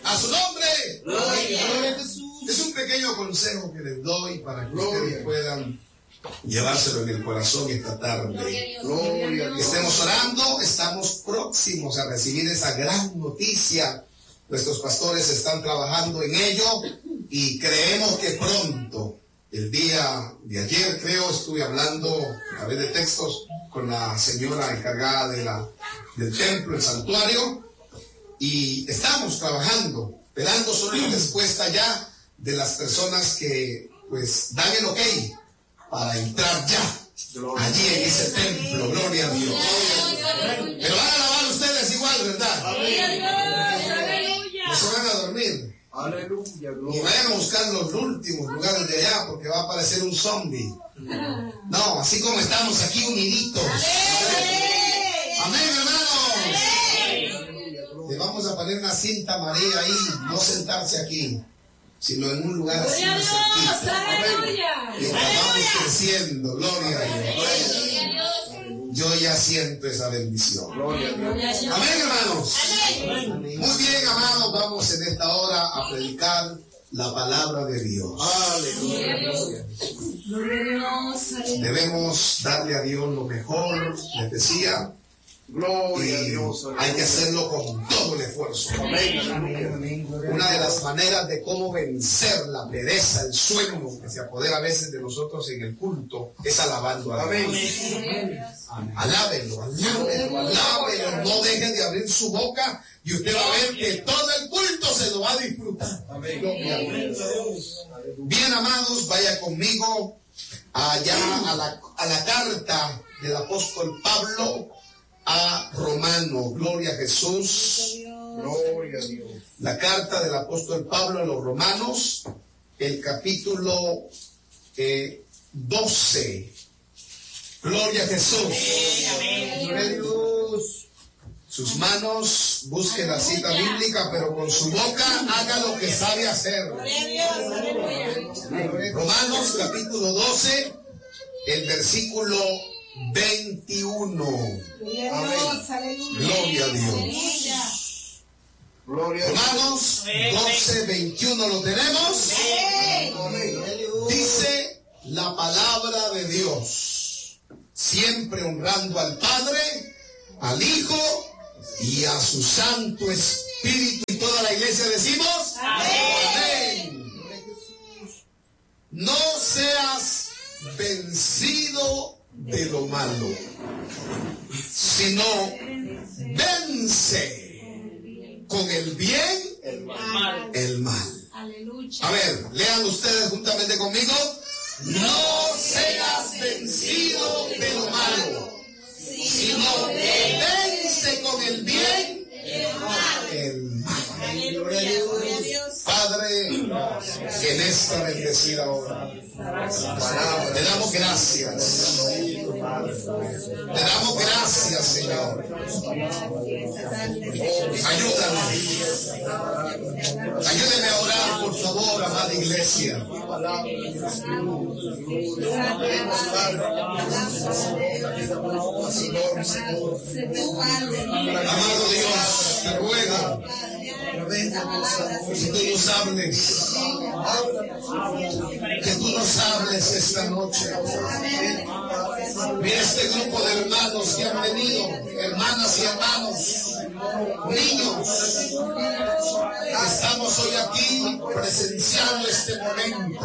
A su nombre. Gloria a Jesús. Es un pequeño consejo que les doy para que ustedes puedan llevárselo en el corazón esta tarde. Gloria a Dios. Estemos orando, estamos próximos a recibir esa gran noticia. Nuestros pastores están trabajando en ello y creemos que pronto, el día de ayer creo, estuve hablando a través de textos con la señora encargada del templo, el santuario, y estamos trabajando, esperando solo la respuesta ya de las personas que pues dan el ok para entrar ya allí en ese templo. Gloria a Dios. Pero van a alabar ustedes igual, ¿verdad? No se van a dormir. Aleluya, Y vayan a buscar los últimos lugares de allá, porque va a aparecer un zombie. No, así como estamos aquí uniditos. Amén, hermanos. Le vamos a poner una cinta amarilla ahí, no sentarse aquí, sino en un lugar así. Mientras vamos creciendo, gloria a Dios. Yo ya siento esa bendición. Amén, hermanos. Muy bien, amados, vamos en esta hora a predicar la palabra de Dios. Aleluya. Debemos darle a Dios lo mejor, les decía. Gloria a Dios. Hay que hacerlo con todo el esfuerzo. Una de las maneras de cómo vencer la pereza, el sueño que se apodera a veces de nosotros en el culto, es alabando a Dios. Alábenlo, alábenlo, alábenlo. No dejen de abrir su boca y usted va a ver que todo el culto se lo va a disfrutar. Bien, amados, vaya conmigo allá a la carta del apóstol Pablo a Romanos. Gloria a Jesús. Gloria a Dios. La carta del apóstol Pablo a los Romanos, el capítulo 12. Gloria a Jesús. Gloria a Dios. Sus manos busquen la cita bíblica, pero con su boca haga lo que sabe hacer. Romanos capítulo 12, el versículo 21. Gloria a Dios. Gloria a Dios. Romanos 12, 21, ¿lo tenemos? Dice la palabra de Dios, siempre honrando al Padre, al Hijo y a su Santo Espíritu. Y toda la iglesia decimos amén. No seas vencido de lo malo, sino vence con el bien el mal. A ver, lean ustedes juntamente conmigo. No seas vencido de lo malo, sino vence con el bien el mal. Padre, en esta bendecida hora, te damos gracias. Te damos gracias, Señor. Ayúdanos. Ayúdeme a orar, por favor, amada iglesia. Amado Dios, te ruego que tú nos hables, que tú nos hables esta noche. Mira este grupo de hermanos que han venido, hermanas y hermanos, niños, estamos hoy aquí presenciando este momento.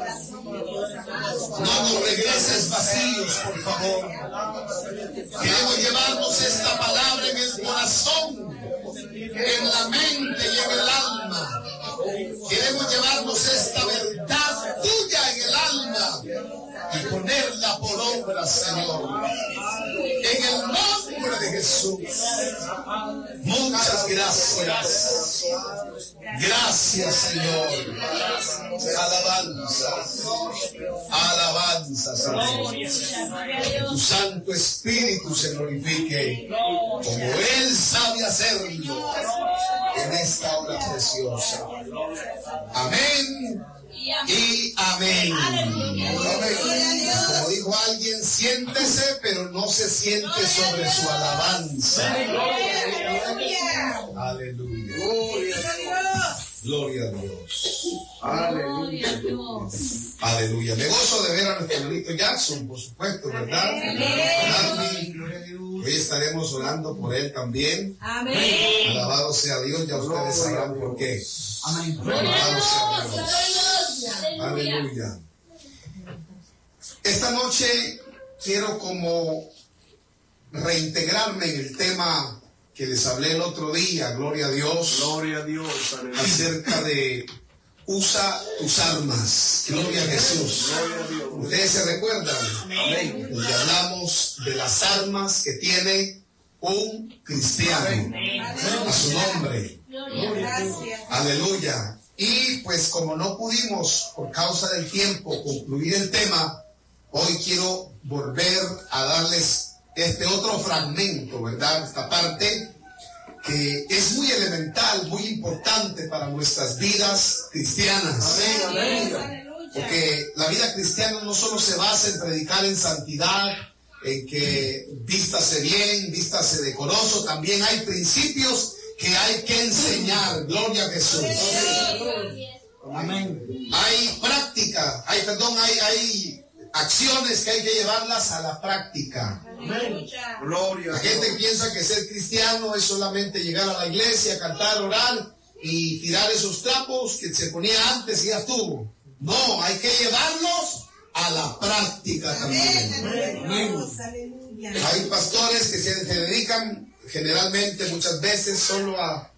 No nos regreses vacíos, por favor. Queremos llevarnos esta palabra en el corazón, en la mente y en el alma. Queremos llevarnos esta verdad tuya en el alma y ponerla por obra, Señor. En el nombre de Jesús. Muchas gracias. Gracias, Señor. Alabanza. Alabanza, Señor. Que tu Santo Espíritu se glorifique como Él sabe hacerlo en esta hora preciosa. Amén y amén. Como dijo alguien, siéntese, pero no se siente sobre su alabanza. Aleluya. Gloria a Dios. Aleluya. Aleluya. Me gozo de ver a nuestro hermanito Jackson, por supuesto, ¿verdad? Hoy estaremos orando por él también. Amén. Alabado sea Dios, ya ustedes sabrán por qué. Amén. Alabado sea Dios. Aleluya. Esta noche quiero como reintegrarme en el tema que les hablé el otro día, gloria a Dios. Gloria a Dios. Aleluya. Acerca de usa tus armas. Gloria a Jesús. Gloria a Dios. Ustedes se recuerdan, Amén. donde hablamos de las armas que tiene un cristiano. A su nombre. Gracias. Aleluya. Y pues como no pudimos por causa del tiempo concluir el tema, hoy quiero volver a darles este otro fragmento, ¿verdad? Esta parte que es muy elemental, muy importante para nuestras vidas cristianas. Porque la vida cristiana no solo se basa en predicar en santidad, en que vístase bien, vístase decoroso, también hay principios que hay que enseñar. Gloria a Jesús. Amén. Hay práctica, hay acciones que hay que llevarlas a la práctica. Gloria La a Dios. gente piensa que ser cristiano es solamente llegar a la iglesia, cantar, orar y tirar esos trapos que se ponía antes y ya estuvo. No, hay que llevarlos a la práctica también. Hay pastores que se dedican generalmente, muchas veces, solo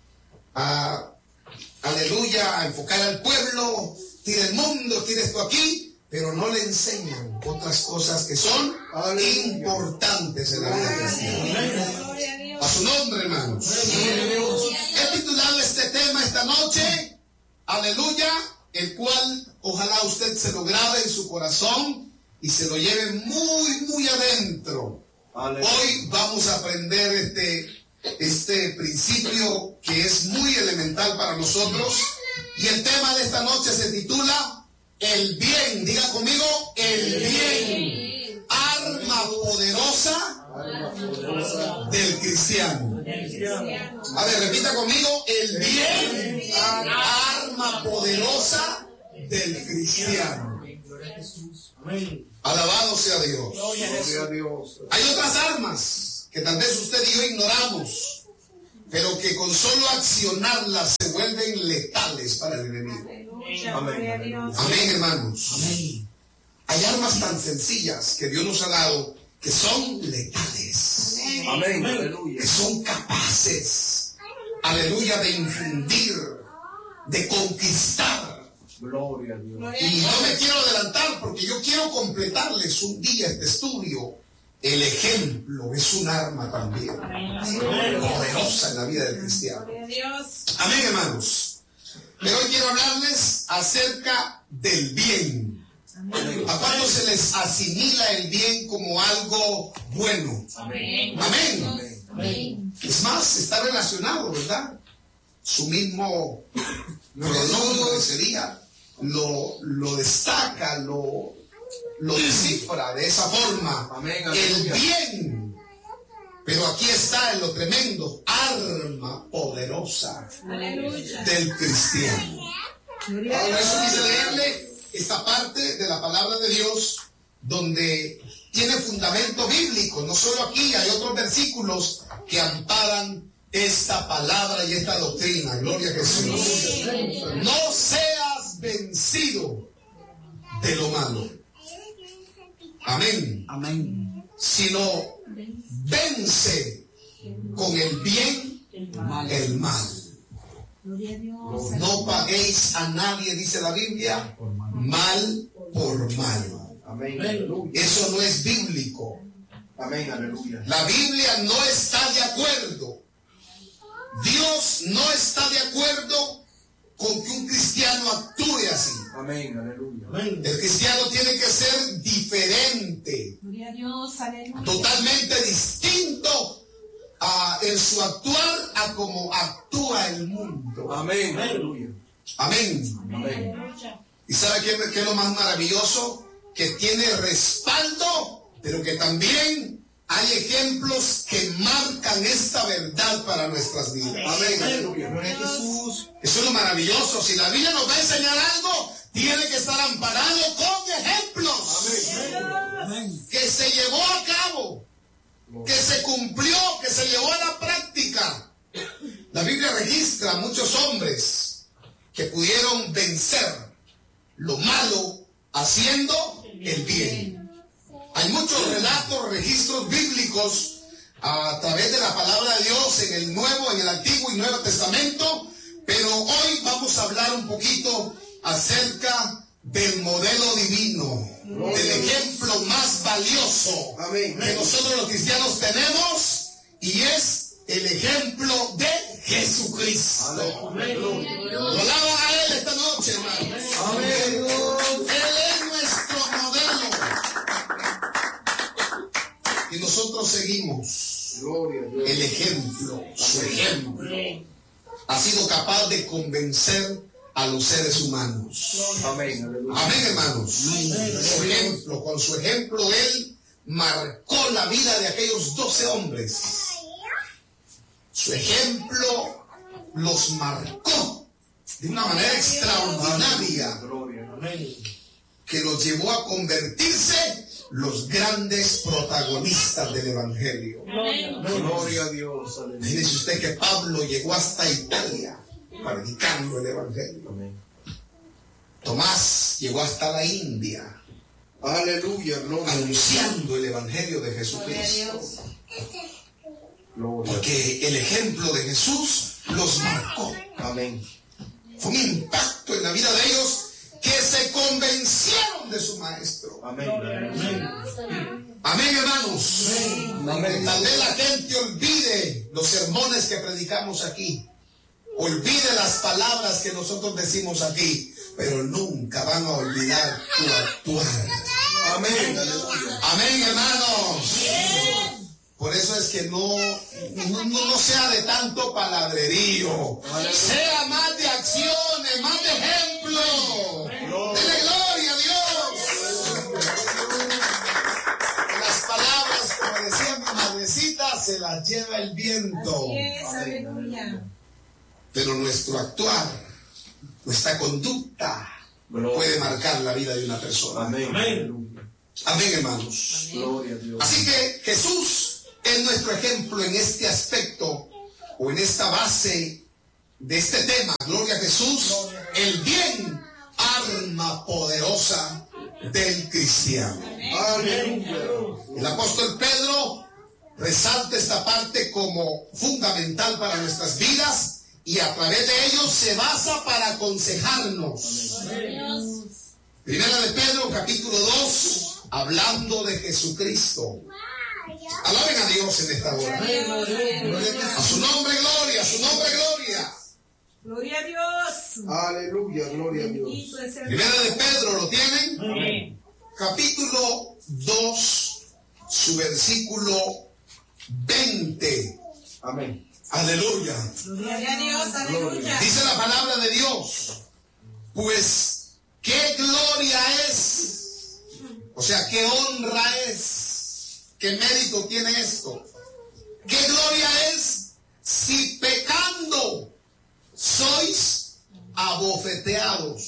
aleluya, a enfocar al pueblo, tira el mundo, tira esto aquí, pero no le enseñan otras cosas que son importantes en la vida cristiana. A su nombre, hermanos. He titulado este tema esta noche, aleluya, el cual ojalá usted se lo grabe en su corazón y se lo lleve muy, muy adentro. Hoy vamos a aprender este principio que es muy elemental para nosotros, y el tema de esta noche se titula el bien. Diga conmigo, el bien, arma poderosa del cristiano. A ver, repita conmigo, el bien, arma poderosa del cristiano. Alabado sea Dios. Gloria a Dios. Hay otras armas que tal vez usted y yo ignoramos, pero que con solo accionarlas se vuelven letales para el enemigo. Amén. Amén, hermanos. Hay armas tan sencillas que Dios nos ha dado que son letales, Amén. Aleluya. que son capaces, aleluya, de infundir, de conquistar. Gloria a Dios. Y no me quiero adelantar porque yo quiero completarles un día este estudio. El ejemplo es un arma también poderosa en la vida del cristiano. Amén, hermanos. Pero hoy quiero hablarles acerca del bien. ¿A cuántos se les asimila el bien como algo bueno? Amén. Amén. Es más, está relacionado, ¿verdad? Su mismo pronombre sería, lo destaca, lo descifra de esa forma. Amén, El aleluya. bien. Pero aquí está en lo tremendo, arma poderosa del cristiano. Ahora eso quise leerle esta parte de la palabra de Dios donde tiene fundamento bíblico. No solo aquí, hay otros versículos que amparan esta palabra y esta doctrina. Gloria a Jesús. No seas vencido de lo malo. Amén. Amén. Sino vence con el bien el mal. No paguéis a nadie, dice la Biblia, mal por mal. Amén. Aleluya. Eso no es bíblico. Amén. Aleluya. La Biblia no está de acuerdo. Dios no está de acuerdo con que un cristiano actúe así. Amén. Aleluya. El cristiano tiene que ser diferente, totalmente distinto en su actuar a como actúa el mundo. Amén. Aleluya. Amén. Amén. ¿Y sabe qué es lo más maravilloso? Que tiene respaldo, pero que también hay ejemplos que marcan esta verdad para nuestras vidas. Amén. Aleluya. Gloria a Jesús. Eso es lo maravilloso. Si la Biblia nos va a enseñar algo, tiene que estar amparado con ejemplos. Amén. Que se llevó a cabo, que se cumplió, que se llevó a la práctica. La Biblia registra muchos hombres que pudieron vencer lo malo haciendo el bien. Hay muchos relatos, registros bíblicos a través de la palabra de Dios en el Nuevo, en el Antiguo y Nuevo Testamento, pero hoy vamos a hablar un poquito acerca del modelo divino, del ejemplo más valioso que nosotros los cristianos tenemos, y es el ejemplo de Jesucristo. Lo alaban a Él esta noche, hermanos. Amén. Él es nuestro modelo. Y nosotros seguimos el ejemplo, su ejemplo. Ha sido capaz de convencer a los seres humanos. Amén. Aleluya. Amén, hermanos. Su ejemplo, con su ejemplo, Él marcó la vida de aquellos 12 hombres. Su ejemplo los marcó de una manera extraordinaria, Gloria. Amén. que los llevó a convertirse los grandes protagonistas del Evangelio. Gloria a Dios. Aleluya. Imagínese usted que Pablo llegó hasta Italia predicando el Evangelio. Amén. Tomás llegó hasta la India Aleluya. Gloria. anunciando el Evangelio de Jesucristo. Gloria. Porque el ejemplo de Jesús los marcó. Amén. Fue un impacto en la vida de ellos que se convencieron de su maestro. Amén. Amén. Amén, hermanos. Amén. Tal vez la gente olvide los sermones que predicamos aquí, olvide las palabras que nosotros decimos aquí, pero nunca van a olvidar tu actuar. Amén. Aleluya. Amén, hermanos. Por eso es que no sea de tanto palabrerío, sea más de acciones, más de ejemplo. Dele gloria a Dios. Las palabras, como decía mi madrecita, se las lleva el viento. Aleluya. Pero nuestro actuar, nuestra conducta puede marcar la vida de una persona. Amén. Aleluya. Amén, hermanos. Gloria a Dios. Así que Jesús es nuestro ejemplo en este aspecto o en esta base de este tema. Gloria a Jesús, el bien, arma poderosa del cristiano. Aleluya. El apóstol Pedro resalta esta parte como fundamental para nuestras vidas y a través de ello se basa para aconsejarnos. Primera de Pedro, capítulo 2, hablando de Jesucristo. Alaben a Dios en esta hora. A su nombre, gloria, a su nombre, gloria. Gloria a Dios. Aleluya. Gloria a Dios. Bendito es el Primera de Pedro, ¿lo tienen? Capítulo 2, su versículo 20. Amén. Aleluya. Gloria a Dios. Aleluya. Dice la palabra de Dios, pues qué gloria es, o sea, qué honra es, qué mérito tiene esto, qué gloria es si pecando sois abofeteados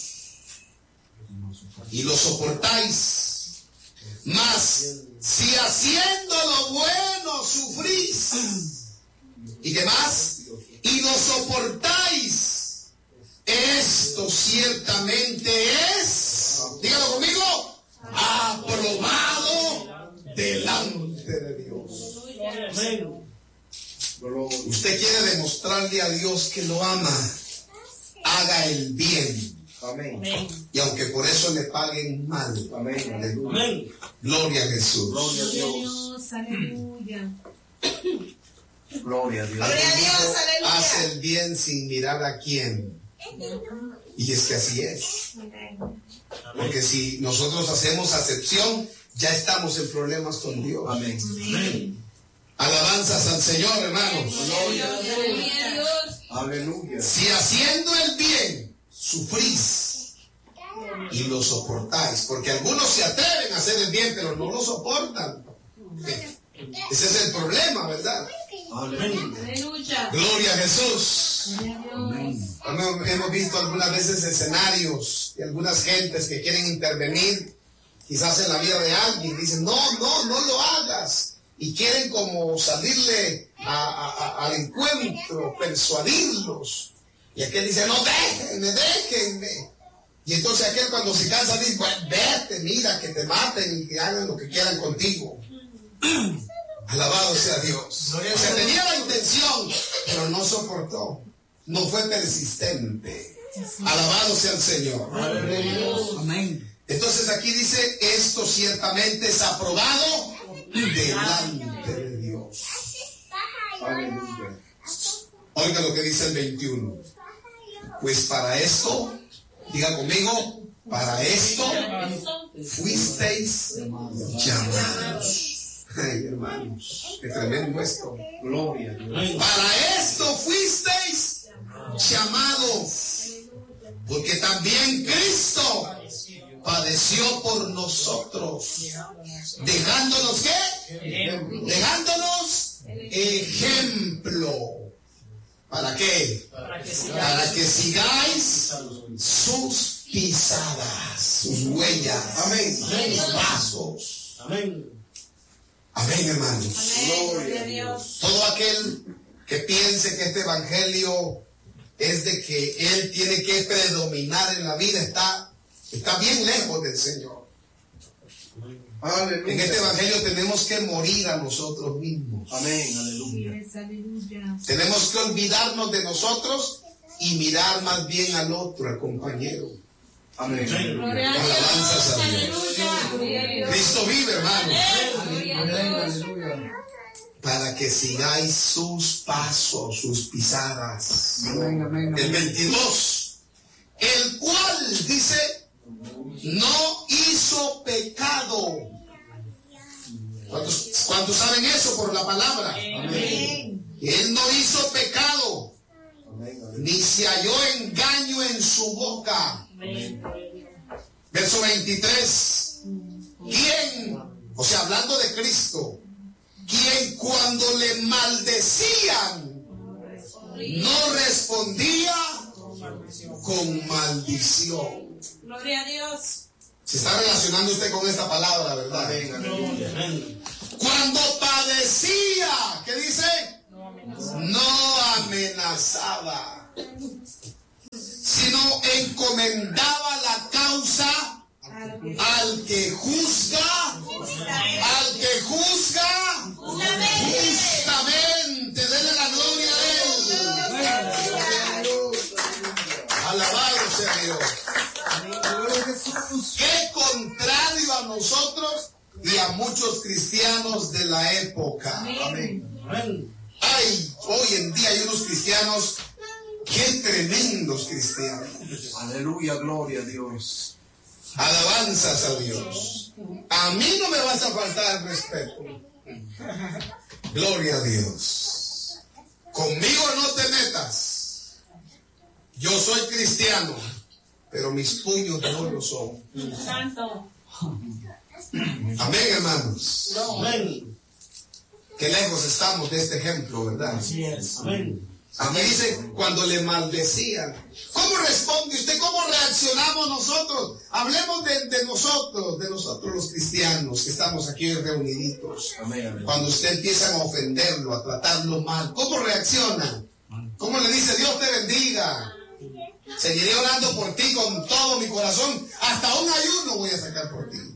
y lo soportáis, mas si haciendo lo bueno sufrís, ¿y qué más? Y lo soportáis, esto ciertamente es, dígalo conmigo, aprobado delante de Dios. Usted quiere demostrarle a Dios que lo ama, haga el bien, Amén. y aunque por eso le paguen mal. Amén. Aleluya. Gloria a Jesús. Gloria a Dios. Dios. Aleluya. Gloria a Dios. Gloria a Dios. Hace Aleluya. el bien sin mirar a quién. Y es que así es. Porque si nosotros hacemos acepción, ya estamos en problemas con Dios. Amén. Alabanzas al Señor, hermanos. Gloria a Dios. Aleluya. Si haciendo el bien sufrís y lo soportáis, porque algunos se atreven a hacer el bien, pero no lo soportan. Ese es el problema, ¿verdad? Aleluya. Gloria a Jesús. Gloria a Dios. Hemos visto algunas veces escenarios de algunas gentes que quieren intervenir quizás en la vida de alguien. Dicen, no lo hagas. Y quieren como salirle al encuentro, persuadirlos. Y aquel dice, no, déjenme. Y entonces aquel cuando se cansa dice, bueno, vete, mira, que te maten y que hagan lo que quieran contigo. Alabado sea Dios. O sea, tenía la intención, pero no soportó. No fue persistente. Alabado sea el Señor. Amén. Entonces aquí dice, esto ciertamente es aprobado delante de Dios. Oiga lo que dice el 21. Pues para esto, diga conmigo, para esto fuisteis llamados. Ay, hermanos, qué tremendo esto. Gloria a Dios. Para esto fuisteis llamados, porque también Cristo padeció por nosotros, dejándonos ¿qué? Dejándonos ejemplo. ¿Para qué? Para que sigáis sus pisadas, sus huellas, amén, sus pasos. Amén. Amén, hermanos. Gloria a Dios. Todo aquel que piense que este evangelio es de que él tiene que predominar en la vida está bien lejos del Señor. En este evangelio tenemos que morir a nosotros mismos. Amén. Aleluya. Aleluya. Tenemos que olvidarnos de nosotros y mirar más bien al otro, al compañero. Amén. Gloria a Alabanzas Dios. a Dios. Aleluya. Gloria a Dios. Cristo vive, hermanos. Gloria a Dios. Para que sigáis sus pasos, sus pisadas. Amén. Amén. El 22. El cual dice, no hizo pecado. ¿Cuántos saben eso por la palabra? Amén. Él no hizo pecado, ni se halló engaño en su boca. Verso 23. ¿Quién? O sea, hablando de Cristo, quien cuando le maldecían no respondía con maldición. Gloria a Dios. Se está relacionando usted con esta palabra, ¿verdad? Cuando padecía, ¿qué dice? No amenazaba, sino encomendaba la causa al que juzga, justamente. Denle la gloria a él. Alabado sea Dios. Qué contrario a nosotros y a muchos cristianos de la época. Amén. Ay, hoy en día hay unos cristianos, qué tremendos cristianos. Aleluya, gloria a Dios. Alabanzas a Dios. A mí no me vas a faltar el respeto. Gloria a Dios. Conmigo no te metas. Yo soy cristiano, pero mis puños no lo son. Santo. Amén, hermanos. Amén. Qué lejos estamos de este ejemplo, ¿verdad? Así es. Amén. Aquí dice, cuando le maldecían. ¿Cómo responde usted? ¿Cómo reaccionamos nosotros? Hablemos de nosotros los cristianos que estamos aquí reuniditos. Amén. Amén. Cuando usted empieza a ofenderlo, a tratarlo mal, ¿cómo reacciona? ¿Cómo le dice, Dios te bendiga? Seguiré orando por ti con todo mi corazón. Hasta un ayuno voy a sacar por ti.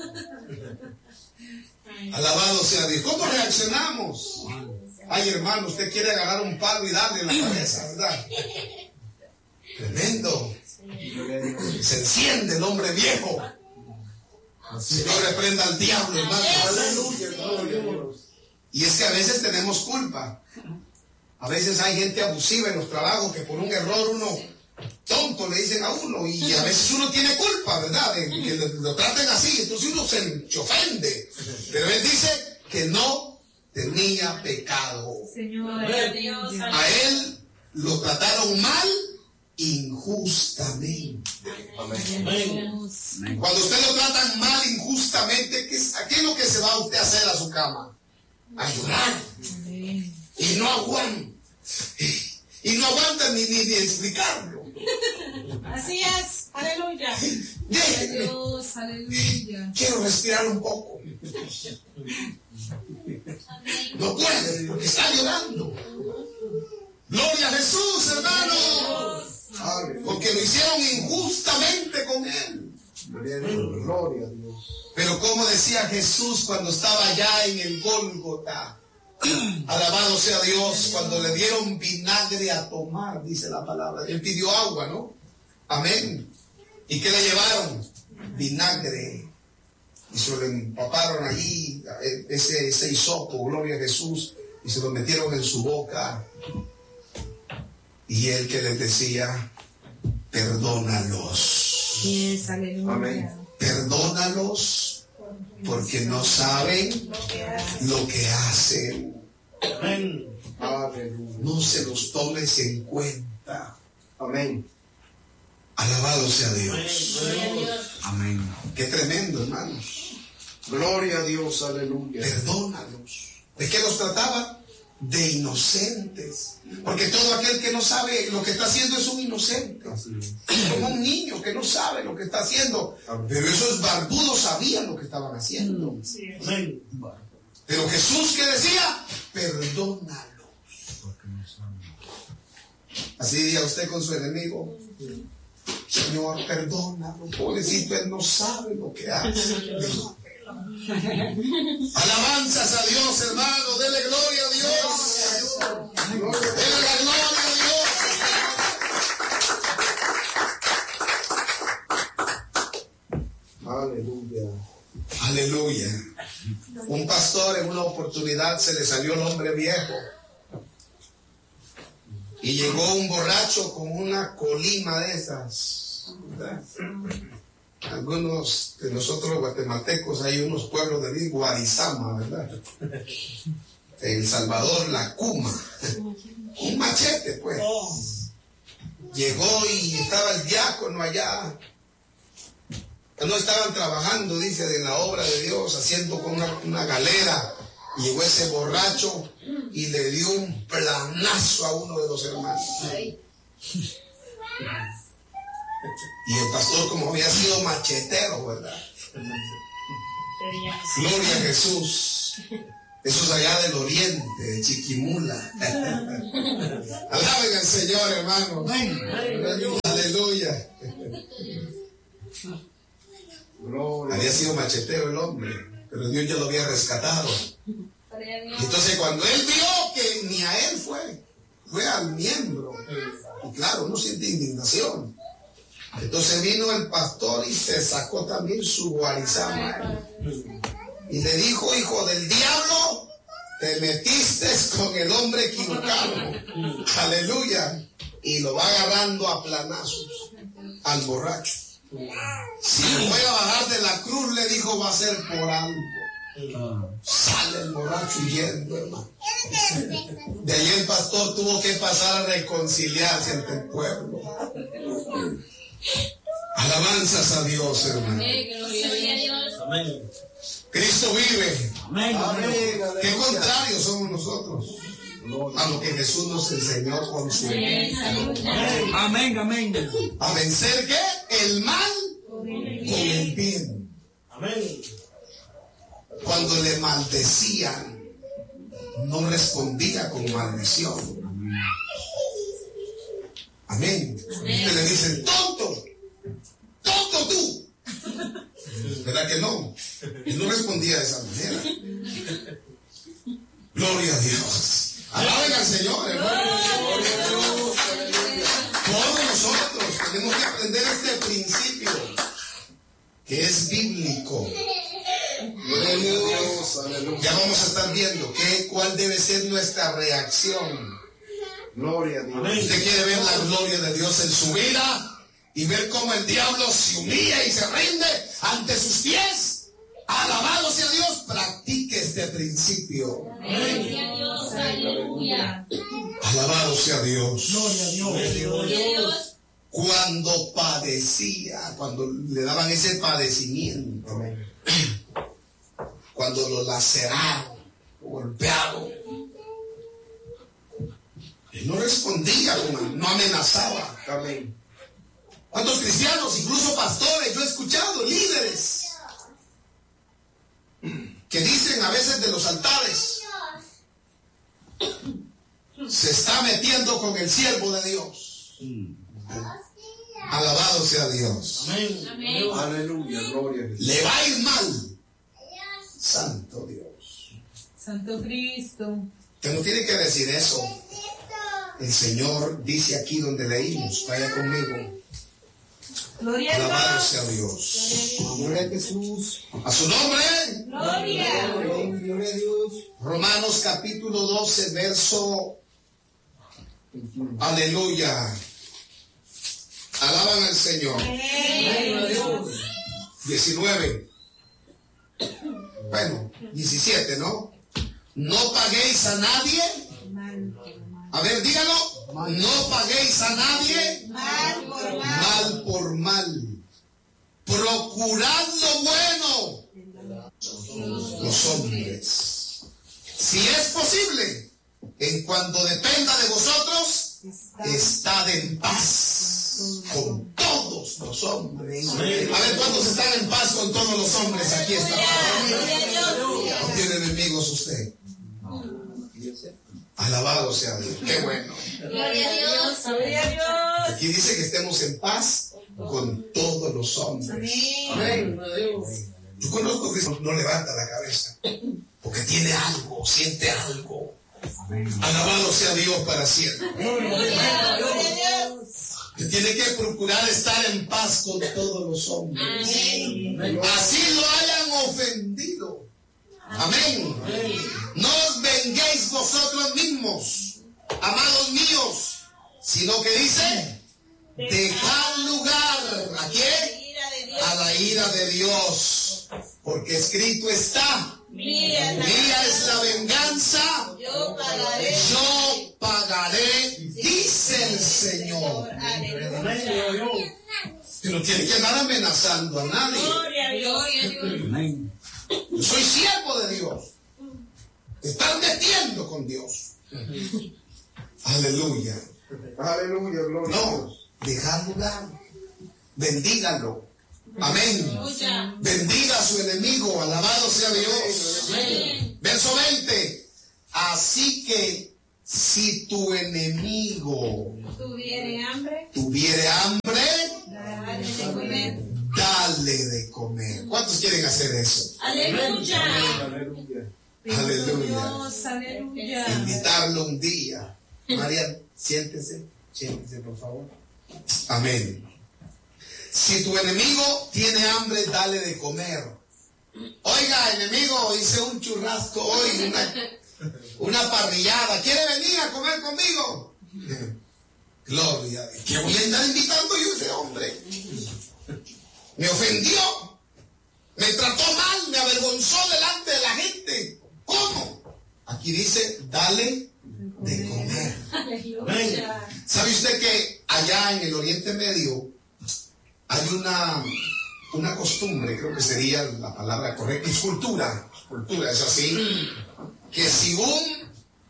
Alabado sea Dios. ¿Cómo reaccionamos? Ay, hermano, usted quiere agarrar un palo y darle en la cabeza, ¿verdad? Tremendo. Se enciende el hombre viejo. Señor, reprenda al diablo, hermano. Aleluya. Y es que a veces tenemos culpa. A veces hay gente abusiva en los trabajos que por un error uno tonto le dicen a uno, y a veces uno tiene culpa, ¿verdad? De que lo traten así, entonces uno se ofende. Pero él dice que no tenía pecado. Señor, Dios. A él lo trataron mal injustamente. Amén. Cuando usted lo tratan mal injustamente, ¿qué es lo que se va usted a hacer a su cama? a llorar. Y no aguantan. Y no aguantan ni explicarlo. Así es. Aleluya. Déjenme. Dios, aleluya. Quiero respirar un poco. No puede, porque está llorando. Gloria a Jesús, hermano. Porque lo hicieron injustamente con él. Gloria a Dios. Pero como decía Jesús cuando estaba allá en el Gólgota, alabado sea Dios, cuando le dieron vinagre a tomar, dice la palabra. Él pidió agua, ¿no? Amén. ¿Y qué le llevaron? Vinagre. Y se lo empaparon allí, ese hisopo, gloria a Jesús, y se lo metieron en su boca. Y él que les decía, perdónalos. Yes, aleluya. Amén. Perdónalos porque no saben lo que hacen. Amén. Aleluya. No se los tomes en cuenta. Amén. Alabado sea Dios. Gloria a Dios. Amén. Qué tremendo, hermanos. Gloria a Dios, aleluya. Perdónalos. ¿De qué los trataba? De inocentes. Porque todo aquel que no sabe lo que está haciendo es un inocente. Así es. Como un niño que no sabe lo que está haciendo. Pero esos barbudos sabían lo que estaban haciendo. Amén. Pero Jesús, ¿qué decía? Perdónalos. Así diga usted con su enemigo. Señor, perdónalo. Pobrecito, él no sabe lo que hace. Alabanzas a Dios, hermano. Dele gloria a Dios. Dele la gloria a Dios. Aleluya. Aleluya. Un pastor en una oportunidad se le salió el hombre viejo. Y llegó un borracho con una colima de esas, ¿verdad? Algunos de nosotros guatemaltecos hay unos pueblos de Guarizama, ¿verdad? En Salvador, la Cuma. Un machete, pues. Llegó y estaba el diácono allá. No estaban trabajando, dice, en la obra de Dios, haciendo con una galera. Llegó ese borracho y le dio un planazo a uno de los hermanos. Y el pastor, como había sido machetero, ¿verdad? Gloria a Jesús. Eso es allá del oriente, de Chiquimula. Alaben al Señor, hermano. Aleluya. Había sido machetero el hombre, pero Dios ya lo había rescatado. Entonces cuando él vio que ni a él fue al miembro, y claro, uno siente indignación. Entonces vino el pastor y se sacó también su guarizama y le dijo: hijo del diablo, te metiste con el hombre equivocado. Aleluya. Y lo va agarrando a planazos al borracho. Si lo voy a bajar de la cruz, le dijo, va a ser por algo. Sale el borracho huyendo, hermano. De ahí el pastor tuvo que pasar a reconciliarse ante el pueblo. Alabanzas a Dios, hermano. Gloria a Dios. Amén. Cristo vive. Amén. Qué contrario somos nosotros a lo que Jesús nos enseñó con su Amén. Amén. a vencer ¿qué? El mal con el bien. Amén. Cuando le maldecían, no respondía con maldición. Amén. Usted le dicen, tonto, tonto tú. ¿Verdad que no? Y no respondía de esa manera. Gloria a Dios. Alaben al Señor, hermano. Todos nosotros tenemos que aprender este principio que es bíblico. Ya vamos a estar viendo cuál debe ser nuestra reacción. Gloria a Dios. Usted quiere ver la gloria de Dios en su vida y ver cómo el diablo se humilla y se rinde ante sus pies. Alabado sea Dios. Practique este principio. Gloria a Dios. Aleluya. Alabado sea Dios. Gloria a Dios. Gloria a Dios. Cuando padecía, cuando le daban ese padecimiento, cuando lo laceraron, golpeado. Él no respondía, no amenazaba. Amén. ¿Cuántos cristianos, incluso pastores, yo he escuchado, líderes, que dicen a veces de los altares, se está metiendo con el siervo de Dios? Alabado sea Dios. Amén. Amén. Aleluya, gloria a Jesús. Le va a ir mal. Santo Dios. Santo Cristo. Usted no tiene que decir eso. El Señor dice aquí donde leímos, vaya conmigo. Gloria a Alabado Dios. sea Dios. Gloria a Jesús. A su nombre. Gloria. Gloria a Dios. Romanos capítulo 12, verso. Aleluya. Alaban al Señor. Amén. 19. Bueno, 17, ¿no? No paguéis a nadie. Mal. A ver, dígalo. No paguéis a nadie Mal por mal. mal por mal. Procurad lo bueno, los hombres. Si es posible, en cuanto dependa de vosotros, estad en paz con todos los hombres. A ver, ¿cuántos están en paz con todos los hombres? Aquí está. Gloria a Dios. ¿No tiene enemigos usted? Alabado sea Dios. Qué bueno. Gloria a Dios. Gloria a Dios. Aquí dice que estemos en paz con todos los hombres. Amén. Yo conozco que no levanta la cabeza porque tiene algo, siente algo. Alabado sea Dios para siempre. Gloria a Dios. Que tiene que procurar estar en paz con todos los hombres. Así lo hayan ofendido. Amén. No os venguéis vosotros mismos, amados míos, sino que dice, dejad lugar ¿a quién? A la ira de Dios, porque escrito está, mía es la venganza, Yo pagaré. yo pagaré, dice el Señor. Que no tiene que andar amenazando a nadie. Gloria a Dios. Amén. Yo soy siervo de Dios. Te estás metiendo con Dios. Aleluya. Aleluya, gloria a No, Dios. dejad lugar. Bendígalo. Amén. Escucha. Bendiga a su enemigo. Alabado sea Dios. Amén. Verso 20. Así que si tu enemigo Tuviere hambre. tuviere hambre, Dale de comer. dale de comer. ¿Cuántos quieren hacer eso? Aleluya. Aleluya. Aleluya. Dios, aleluya. Invitarlo un día. María, siéntese por favor. Amén. Si tu enemigo tiene hambre, dale de comer. Oiga, enemigo, hice un churrasco hoy, una parrillada. ¿Quiere venir a comer conmigo? Gloria. ¿Qué voy a andar invitando yo a ese hombre? Me ofendió, me trató mal, me avergonzó delante de la gente. ¿Cómo? Aquí dice, dale de comer. Aleluya. ¿Sabe usted que allá en el Oriente Medio hay una costumbre, creo que sería la palabra correcta, es cultura, es así, que si un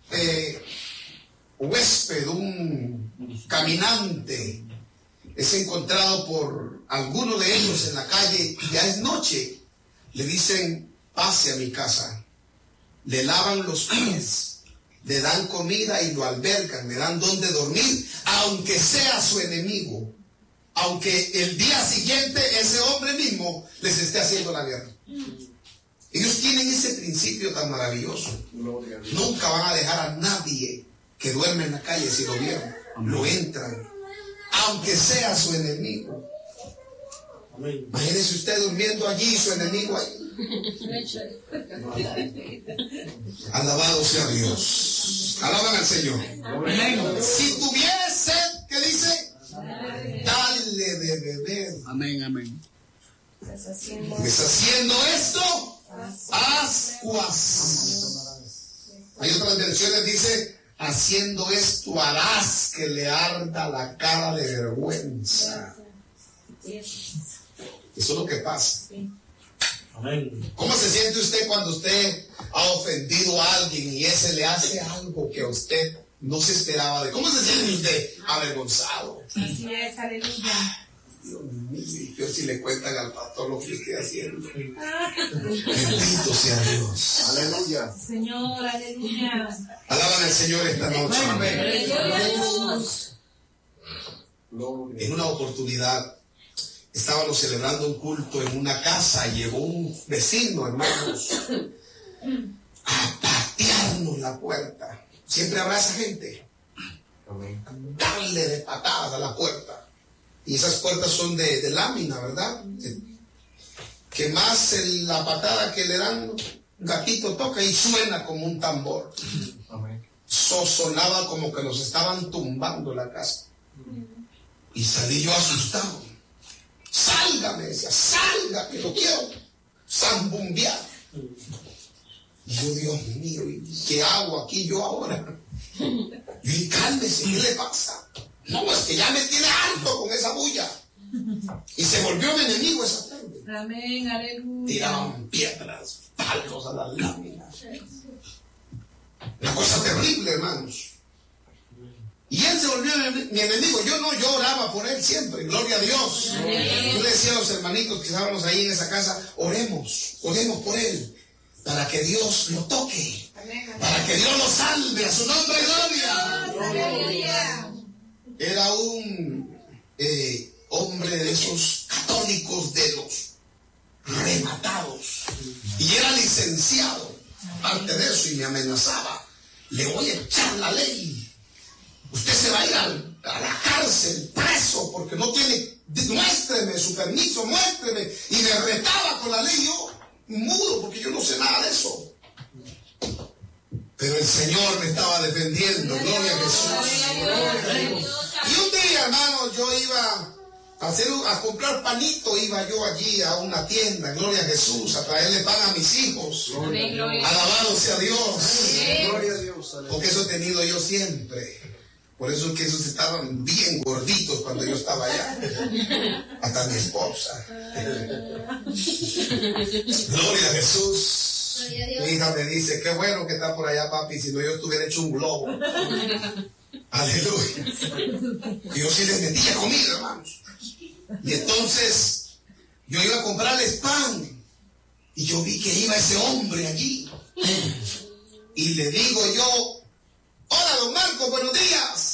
huésped, un caminante es encontrado por alguno de ellos en la calle y ya es noche, le dicen, pase a mi casa, le lavan los pies, le dan comida y lo albergan, le dan donde dormir, aunque sea su enemigo, aunque el día siguiente ese hombre mismo les esté haciendo la guerra. Ellos tienen ese principio tan maravilloso. Gloria a Dios. Nunca van a dejar a nadie que duerme en la calle si lo vieron. Lo entran, aunque sea su enemigo. Amén. Imagínese usted durmiendo allí y su enemigo ahí. Alabado sea Dios. Alaban al Señor. Amén. Si tuvieres sed, ¿qué dice? Dale de beber. Amén, amén. Deshaciendo esto, ascuas. Hay otras versiones dice, haciendo esto harás que le arda la cara de vergüenza. Eso es lo que pasa. Amén. ¿Cómo se siente usted cuando usted ha ofendido a alguien y ese le hace algo que a usted no se esperaba de. ¿Cómo se siente usted? Avergonzado. Así es, aleluya. Dios mío, yo si le cuentan al pastor lo que estoy haciendo. Bendito sea Dios. Aleluya. Señor, aleluya. Alaban al Señor esta noche. Amén. En una oportunidad estábamos celebrando un culto en una casa y llegó un vecino, hermanos, a patearnos la puerta. Siempre habrá esa gente. Amén. Darle de patadas a la puerta. Y esas puertas son de lámina, ¿verdad? Que más la patada que le dan, un gatito toca y suena como un tambor. Amén. Sonaba como que nos estaban tumbando la casa. Y salí yo asustado. Salga, me decía, salga, que lo quiero zambumbear. Y yo, Dios mío, ¿qué hago aquí yo ahora? Y dije, cálmese, ¿qué le pasa? No, es que ya me tiene harto con esa bulla. Y se volvió mi enemigo esa tarde. Amén, aleluya. Tiraban piedras, palos a las láminas. Una cosa terrible, hermanos. Y él se volvió mi enemigo. Yo oraba por él siempre, gloria a Dios. Yo le decía a los hermanitos que estábamos ahí en esa casa, oremos por él, para que Dios lo toque, para que Dios lo salve, a su nombre, gloria. Aleluya. Era un hombre de esos católicos de los rematados, y era licenciado. Aparte de eso, y me amenazaba, le voy a echar la ley. Usted se va a ir a la cárcel, preso, porque no tiene, muéstreme su permiso, muéstreme. Y me retaba con la ley, yo mudo, porque yo no sé nada de eso. Pero el Señor me estaba defendiendo, gloria a Jesús. Y un día, hermano, yo iba a comprar panito, iba yo allí a una tienda, gloria a Jesús, a traerle pan a mis hijos. Alabado sea Dios. Gloria a Dios. Porque eso he tenido yo siempre. Por eso es que esos estaban bien gorditos cuando yo estaba allá. Hasta mi esposa. Gloria a Jesús. Mi hija me dice, qué bueno que está por allá, papi, si no yo estuviera hecho un globo. Aleluya. Y yo sí les metía comida, hermanos. Y entonces yo iba a comprarles pan. Y yo vi que iba ese hombre allí. Y le digo yo, hola, don Marco, buenos días.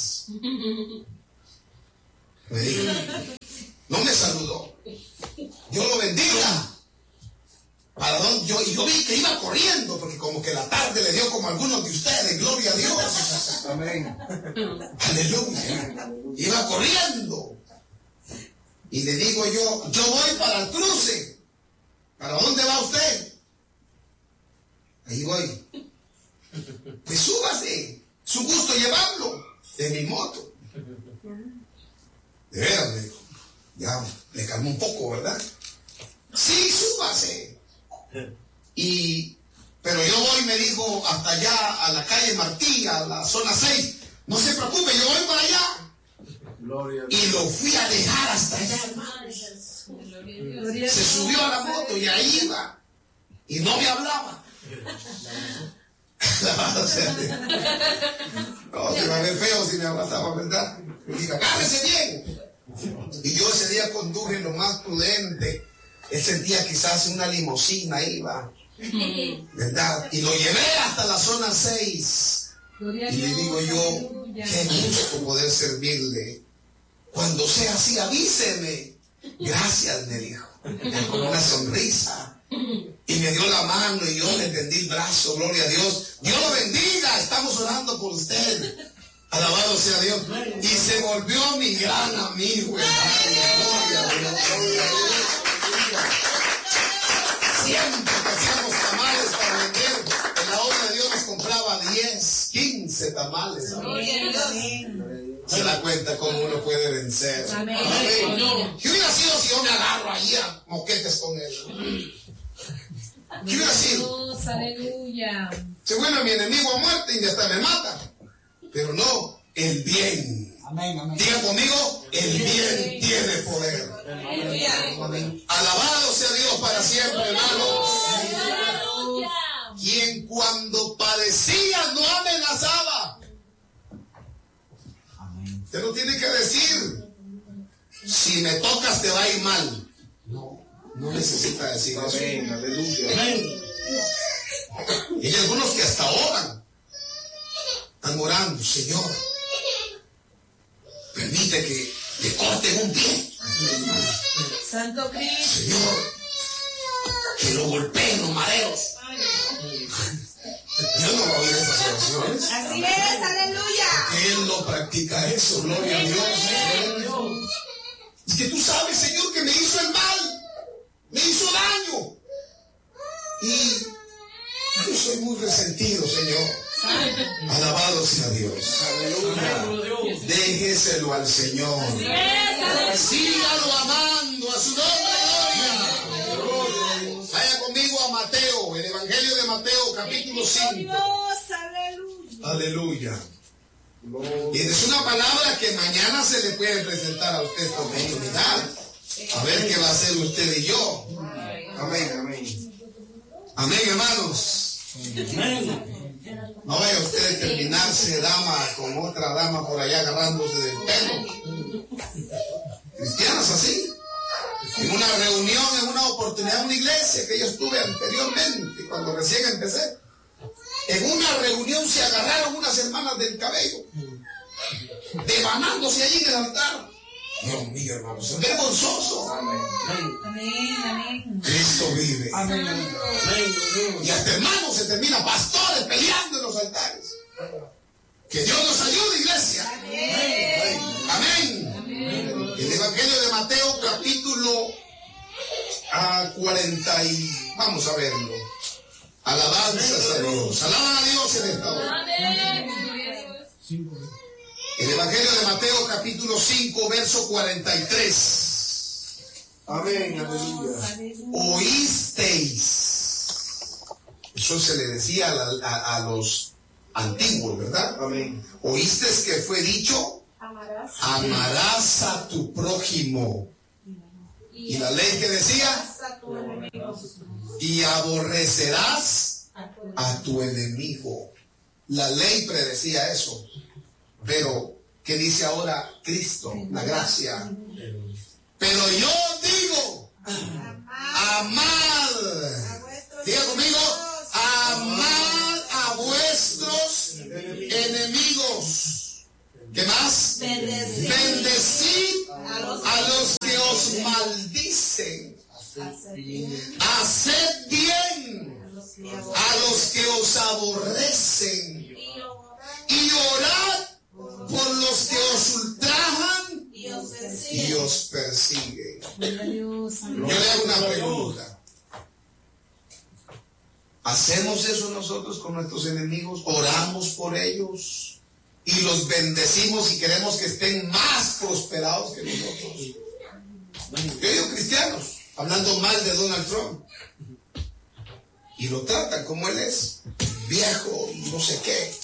Me dijo, no me saludó. Yo lo bendiga. ¿Para dónde? Yo vi que iba corriendo, porque como que la tarde le dio como a algunos de ustedes, gloria a Dios. Amén. Aleluya. Iba corriendo. Y le digo yo voy para el cruce. ¿Para dónde va usted? Ahí voy. Pues súbase. Es un gusto llevarlo de mi moto. De veras, me dijo. Ya le calmó un poco, ¿verdad? Sí, súbase. Pero yo voy, me dijo, hasta allá a la calle Martí, a la zona 6. No se preocupe, yo voy para allá. Gloria a Y Dios. lo fui a dejar hasta allá, hermanos. Se subió a la moto y ahí iba. Y no me hablaba. No, se va a ver feo si me abrazaba, ¿verdad? Me dijo, agárrese bien. Y yo ese día conduje lo más prudente. Él sentía quizás una limusina iba, ¿verdad? Y lo llevé hasta la zona 6. Y le digo yo, qué gusto poder servirle. Cuando sea así, avíseme. Gracias, me dijo, con una sonrisa. Y me dio la mano y yo le tendí el brazo, gloria a Dios. Dios lo bendiga, estamos orando por usted. Alabado sea Dios. Y se volvió mi gran amigo, hermano. Gloria a Dios. Siempre que hacíamos tamales para vender, en la obra de Dios nos compraba 10, 15 tamales. Se da cuenta cómo uno puede vencer. Amén. Amén. ¿Qué hubiera sido si yo me agarro ahí a moquetes con él? ¿Qué hubiera sido? Dios, aleluya. Se vuelve mi enemigo a muerte y hasta me mata. Pero no, el bien. Amén, amén. Diga conmigo, el bien tiene poder. Amén. Alabado sea Dios para siempre, hermanos. quien cuando padecía no amenazaba. Usted no tiene que decir, si me tocas te va a ir mal. No, no necesita decir eso. Amén. Aleluya. Y hay algunos que hasta oran. Están orando, Señor, permite que le corten un pie. Santo Cristo. Señor, que lo golpeen los mareros. Dios no va a oír esas oraciones. Así es, aleluya. Él no practica eso, gloria a Dios. Es que tú sabes, Señor, que me hizo el mal, me hizo daño. Y yo soy muy resentido, Señor. Alabado sea Dios. Aleluya. Déjeselo al Señor. Sígalo amando a su nombre, gloria. Vaya conmigo a Mateo, el Evangelio de Mateo, capítulo 5. Dios, aleluya. Aleluya. Y es una palabra que mañana se le puede presentar a usted esta oportunidad. A ver qué va a hacer usted y yo. Amén, amén. Amén, hermanos. No vaya usted a terminarse dama con otra dama por allá agarrándose del pelo. Cristianos así. En una reunión, en una oportunidad, en una iglesia que yo estuve anteriormente, cuando recién empecé. En una reunión se agarraron unas hermanas del cabello, devanándose allí en el altar. Dios mío, hermanos, es vergonzoso. Amén. Amén, amén. Cristo vive. Amén. Y hasta hermanos se termina pastores peleando en los altares. Que Dios nos ayude, iglesia. Amén. El Evangelio de Mateo, capítulo 40 y vamos a verlo. Alabanzas a Dios. Alaban a Dios en esta hora. Amén. El Evangelio de Mateo, capítulo 5, verso 43. Amén, aleluya. Oísteis. Eso se le decía a los antiguos, ¿verdad? Amén. Oísteis que fue dicho, amarás a tu prójimo. Y la ley que decía, y aborrecerás a tu enemigo. La ley predecía eso. Pero, ¿qué dice ahora Cristo? La gracia. Pero yo digo, amad. Diga conmigo, amad a vuestros enemigos. ¿Qué más? Bendecid a los que os maldicen. Haced bien a los que os aborrecen. Y orad por los que os ultrajan y os persiguen. Yo le hago una pregunta. ¿Hacemos eso nosotros con nuestros enemigos? ¿Oramos por ellos? Y los bendecimos y queremos que estén más prosperados que nosotros. Yo digo cristianos, hablando mal de Donald Trump. Y lo tratan como él es, viejo y no sé qué.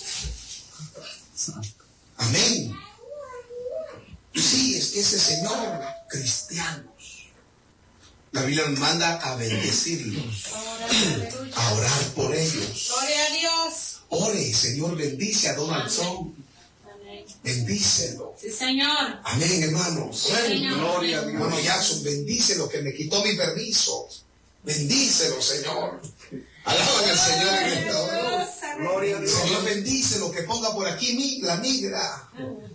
Amén. Sí, es que ese Señor, cristianos, la Biblia nos manda a bendecirlos, a orar por ellos. Gloria a Dios. Ore, Señor, bendice a Donald Trump. Bendícelo. Sí, Señor. Amén, hermanos. Gloria a Dios. Hermano Jackson, bendícelo, que me quitó mi permiso. Bendícelo, Señor. Alaban al Señor en esta hora. Gloria a Dios. Señor, bendícelo, que ponga por aquí la migra.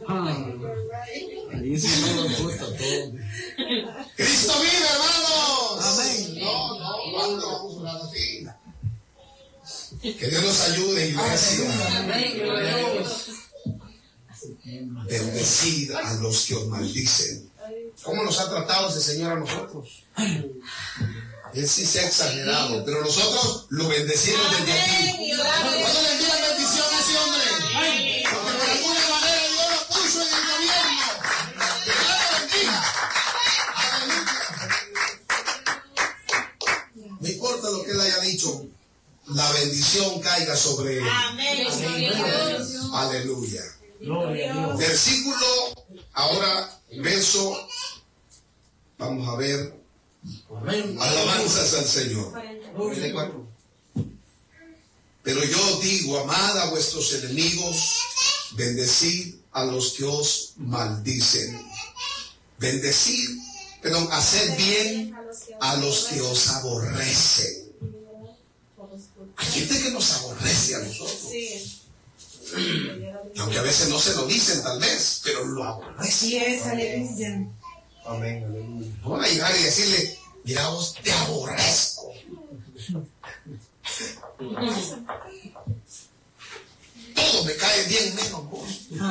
Ahí sí no lo gusta todo. Cristo vive, hermanos. Amén. No, ¿cuándo vamos a orar así? Que Dios nos ayude, iglesia. Bendecid a los que os maldicen. ¿Cómo nos ha tratado ese Señor a nosotros? Él sí se ha exagerado, pero nosotros lo bendecimos desde aquí. ¿Cuándo le envían bendición a ese hombre? Porque por alguna manera Dios lo puso en el gobierno. Que Dios lo bendiga. Aleluya. No importa lo que él haya dicho, la bendición caiga sobre él. Amén. Aleluya. Gloria a Dios. Versículo, ahora, verso, vamos a ver, Amén. alabanzas al Señor. 44. Pero yo digo, amad a vuestros enemigos, bendecid a los que os maldicen. Bendecid, perdón, haced bien a los que os aborrecen. Hay gente que nos aborrece a nosotros. Sí. Aunque a veces no se lo dicen tal vez, pero lo aborrecen. Así es, aleluya. Amén, aleluya. No van a llegar y decirle, mira vos, te aborrezco. Todo me cae bien menos vos.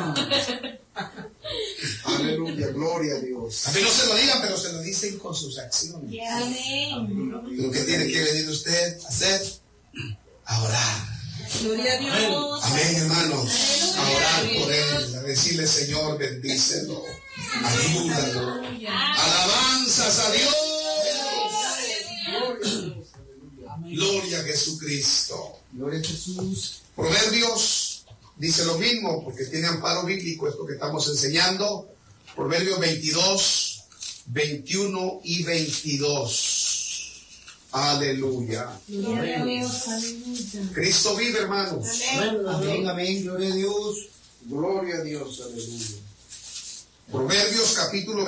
Aleluya, gloria a Dios. A mí no se lo digan, pero se lo dicen con sus acciones. Amén. Lo que tiene que venir usted a hacer, a orar. Gloria a Dios. Amén, hermanos. A orar por él, a decirle, Señor, bendícelo, ayúdalo. Alabanzas a Dios. Gloria a Jesucristo. Gloria a Jesús. Proverbios dice lo mismo, porque tiene amparo bíblico esto que estamos enseñando. Proverbios 22, 21 y 22. Aleluya. Gloria a Dios, aleluya. Cristo vive, hermanos. Amén, amén, gloria a Dios. Gloria a Dios, aleluya. Proverbios capítulo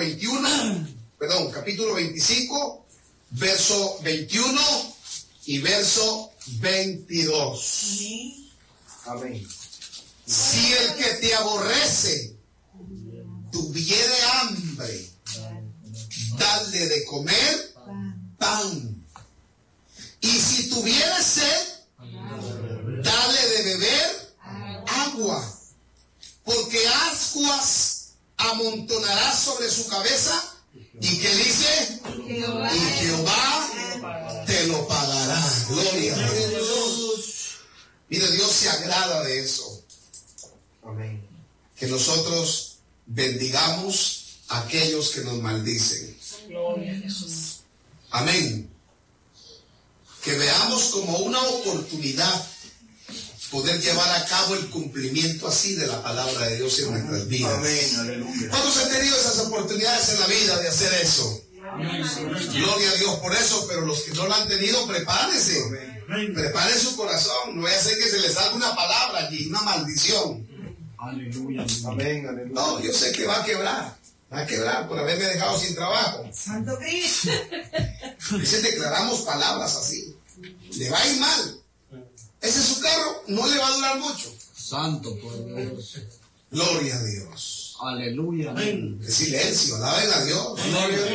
25, verso 21 y verso 22. Amén. Si el que te aborrece tuviere hambre, dale de comer pan. Y si tuviere sed, dale de beber agua. Porque ascuas amontonará sobre su cabeza. ¿Y qué dice? Y Jehová te lo pagará. Gloria a Dios. Mira, Dios se agrada de eso. Amén. Que nosotros bendigamos a aquellos que nos maldicen. Amén. Que veamos como una oportunidad poder llevar a cabo el cumplimiento así de la palabra de Dios en nuestras vidas. Amén, aleluya. ¿Cuántos han tenido esas oportunidades en la vida de hacer eso? Gloria a Dios por eso, pero los que no lo han tenido, prepárense. Preparen su corazón. No vaya a ser que se les salga una palabra allí, una maldición. Aleluya. Amén, aleluya. No, yo sé que va a quebrar. Va a quebrar por haberme dejado sin trabajo. Santo Cristo. A veces declaramos palabras así. Le va a ir mal. Ese es su carro, no le va a durar mucho. Santo por Dios. Gloria a Dios. Aleluya. Amén. Qué silencio, alaben a Dios. Gloria a Dios.